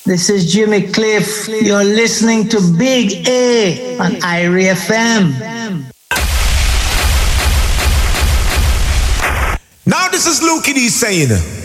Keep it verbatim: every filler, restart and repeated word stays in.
This is Jimmy Cliff. You're listening to Big A on Irie F M. Now this is Luke D saying,